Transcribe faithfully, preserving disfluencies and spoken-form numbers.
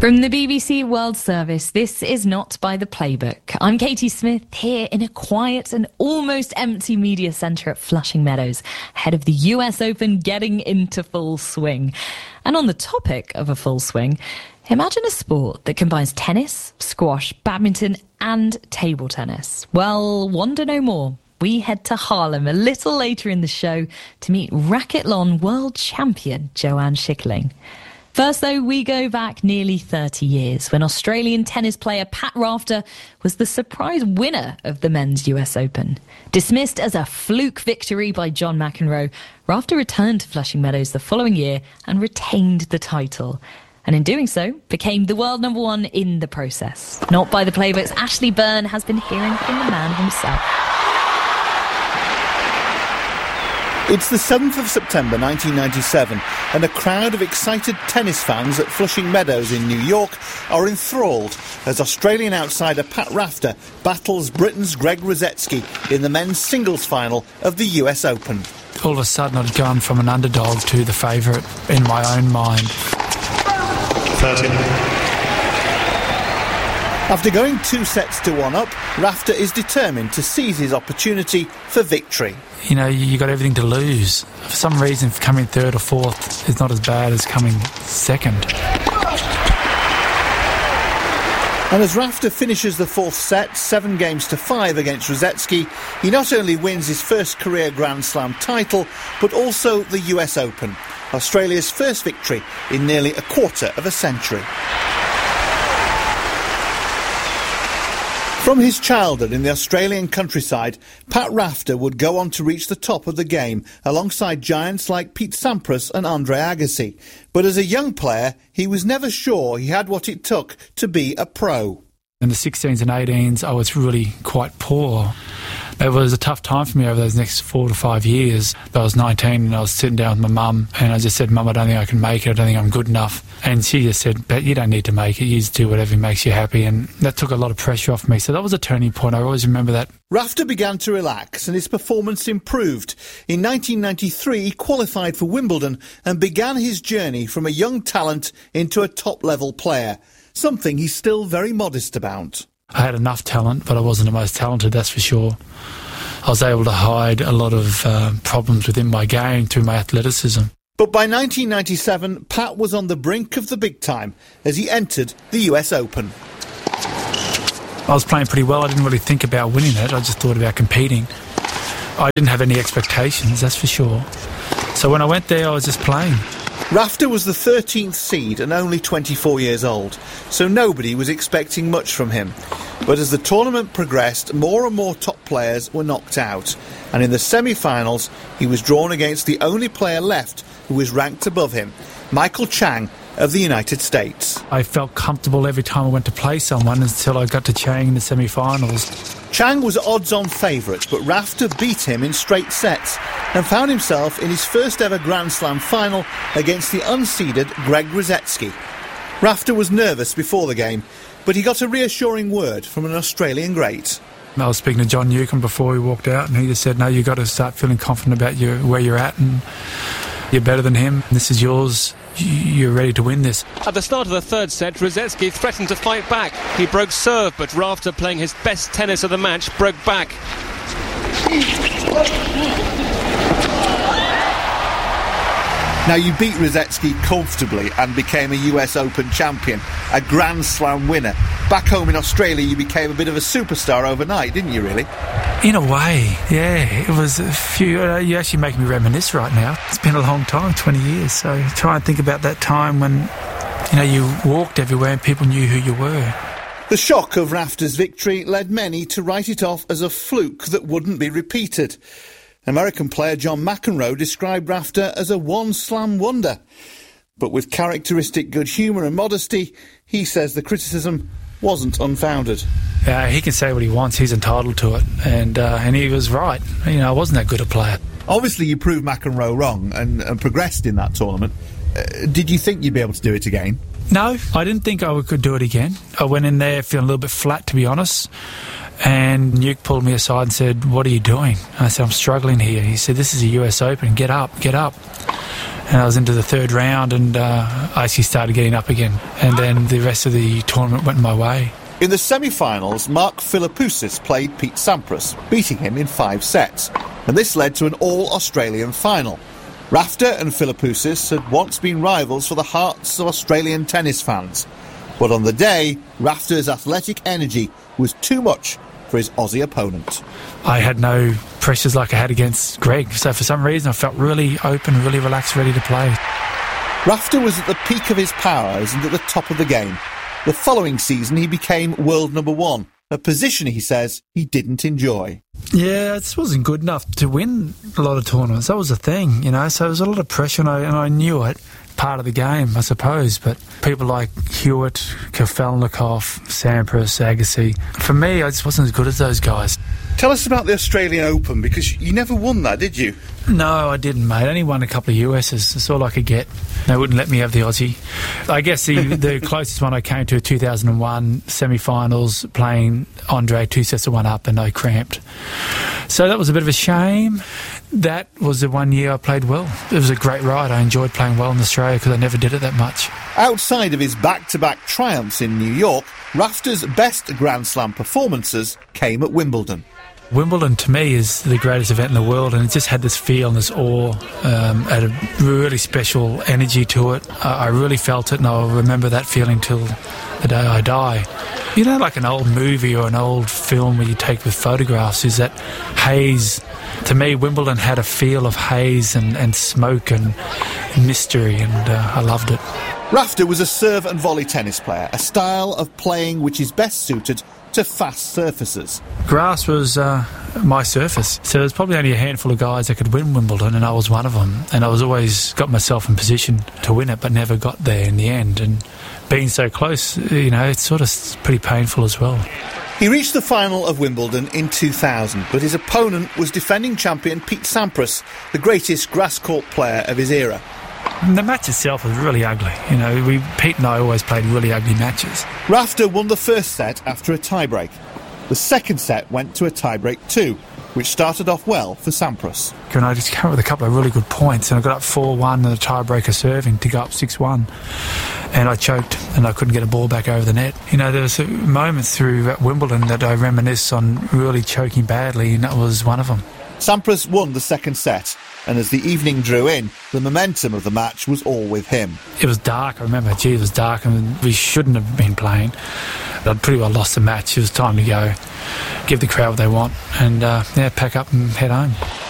From the B B C World Service, this is Not by the Playbook. I'm Katie Smith, here in a quiet and almost empty media centre at Flushing Meadows, ahead of the U S Open getting into full swing. And on the topic of a full swing, imagine a sport that combines tennis, squash, badminton and table tennis. Well, wonder no more. We head to Haarlem a little later in the show to meet racquethlon world champion Joanne Schickerling. First, though, we go back nearly thirty years when Australian tennis player Pat Rafter was the surprise winner of the men's U S Open. Dismissed as a fluke victory by John McEnroe, Rafter returned to Flushing Meadows the following year and retained the title. And in doing so, became the world number one in the process. Not by the Playbook's Ashley Byrne has been hearing from the man himself. It's the seventh of September nineteen ninety-seven, and a crowd of excited tennis fans at Flushing Meadows in New York are enthralled as Australian outsider Pat Rafter battles Britain's Greg Rosetsky in the men's singles final of the U S Open. All of a sudden I'd gone from an underdog to the favourite in my own mind. thirty. After going two sets to one up, Rafter is determined to seize his opportunity for victory. You know, you got everything to lose. For some reason, coming third or fourth is not as bad as coming second. And as Rafter finishes the fourth set, seven games to five against Rosetsky, he not only wins his first career Grand Slam title, but also the U S Open, Australia's first victory in nearly a quarter of a century. From his childhood in the Australian countryside, Pat Rafter would go on to reach the top of the game alongside giants like Pete Sampras and Andre Agassi. But as a young player, he was never sure he had what it took to be a pro. In the sixteens and eighteens, I was really quite poor. It was a tough time for me over those next four to five years. I was nineteen and I was sitting down with my mum and I just said, Mum, I don't think I can make it. I don't think I'm good enough. And she just said, but you don't need to make it. You just do whatever makes you happy. And that took a lot of pressure off me. So that was a turning point. I always remember that. Rafter began to relax and his performance improved. In nineteen ninety-three, he qualified for Wimbledon and began his journey from a young talent into a top-level player, something he's still very modest about. I had enough talent, but I wasn't the most talented, that's for sure. I was able to hide a lot of uh, problems within my game through my athleticism. But by nineteen ninety-seven, Pat was on the brink of the big time as he entered the U S Open. I was playing pretty well. I didn't really think about winning it. I just thought about competing. I didn't have any expectations, that's for sure. So when I went there, I was just playing. Rafter was the thirteenth seed and only twenty-four years old, so nobody was expecting much from him. But as the tournament progressed, more and more top players were knocked out, and in the semi-finals, he was drawn against the only player left who was ranked above him, Michael Chang of the United States. I felt comfortable every time I went to play someone until I got to Chang in the semi-finals. Chang was odds-on favourite, but Rafter beat him in straight sets and found himself in his first ever Grand Slam final against the unseeded Greg Rosetsky. Rafter was nervous before the game, but he got a reassuring word from an Australian great. I was speaking to John Newcombe before he walked out, and he just said, no, you've got to start feeling confident about your, where you're at, and you're better than him. This is yours. You're ready to win this. At the start of the third set, Rosetsky threatened to fight back. He broke serve, but Rafter, playing his best tennis of the match, broke back. Now, you beat Rosetsky comfortably and became a U S Open champion, a Grand Slam winner. Back home in Australia, you became a bit of a superstar overnight, didn't you, really? In a way, yeah. It was a few... Uh, you actually make me reminisce right now. It's been a long time, twenty years, so try and think about that time when, you know, you walked everywhere and people knew who you were. The shock of Rafter's victory led many to write it off as a fluke that wouldn't be repeated. American player John McEnroe described Rafter as a one-slam wonder. But with characteristic good humour and modesty, he says the criticism wasn't unfounded. Uh, he can say what he wants, he's entitled to it, and uh, and he was right. You know, I wasn't that good a player. Obviously you proved McEnroe wrong and, and progressed in that tournament. Uh, did you think you'd be able to do it again? No, I didn't think I could do it again. I went in there feeling a little bit flat, to be honest. And Nuke pulled me aside and said, what are you doing? I said, I'm struggling here. He said, this is a U S Open. Get up, get up. and I was into the third round, and uh, I actually started getting up again. And then the rest of the tournament went my way. In the semi-finals, Mark Philippoussis played Pete Sampras, beating him in five sets, and this led to an all-Australian final. Rafter and Philippoussis had once been rivals for the hearts of Australian tennis fans. But on the day, Rafter's athletic energy was too much for his Aussie opponent. I had no pressures like I had against Greg, so for some reason I felt really open, really relaxed, ready to play. Rafter was at the peak of his powers and at the top of the game. The following season he became world number one, a position, he says, he didn't enjoy. Yeah, it just wasn't good enough to win a lot of tournaments. That was the thing, you know, so there was a lot of pressure, and I, and I knew it. Part of the game, I suppose, but people like Hewitt, Kafelnikov, Sampras, Agassi, for me, I just wasn't as good as those guys. Tell us about the Australian Open, because you never won that, did you? No, I didn't, mate. I only won a couple of U S's. That's all I could get. They wouldn't let me have the Aussie. I guess the, the closest one I came to, two thousand one semi-finals, playing Andre two sets to one up, and I cramped. So that was a bit of a shame. That was the one year I played well. It was a great ride. I enjoyed playing well in Australia because I never did it that much. Outside of his back-to-back triumphs in New York, Rafter's best Grand Slam performances came at Wimbledon. Wimbledon, to me, is the greatest event in the world, and it just had this feel and this awe, um, had a really special energy to it. I, I really felt it, and I'll remember that feeling till the day I die. You know, like an old movie or an old film where you take with photographs, is that haze. To me, Wimbledon had a feel of haze and, and smoke and mystery, and uh, I loved it. Rafter was a serve and volley tennis player, a style of playing which is best suited to fast surfaces. Grass was uh, my surface, so there's probably only a handful of guys that could win Wimbledon, and I was one of them. And I was always got myself in position to win it, but never got there in the end. And being so close, you know, it's sort of pretty painful as well. He reached the final of Wimbledon in two thousand, but his opponent was defending champion Pete Sampras, the greatest grass court player of his era. The match itself was really ugly. You know, we Pete and I always played really ugly matches. Rafter won the first set after a tiebreak. The second set went to a tiebreak too, which started off well for Sampras. And I just came up with a couple of really good points, and I got up four one and a tiebreaker serving to go up six one. And I choked, and I couldn't get a ball back over the net. You know, there was moments through Wimbledon that I reminisce on really choking badly, and that was one of them. Sampras won the second set, and as the evening drew in, the momentum of the match was all with him. It was dark, I remember. Gee, it was dark, and we shouldn't have been playing. I'd pretty well lost the match. It was time to go, give the crowd what they want, and uh, yeah, pack up and head home.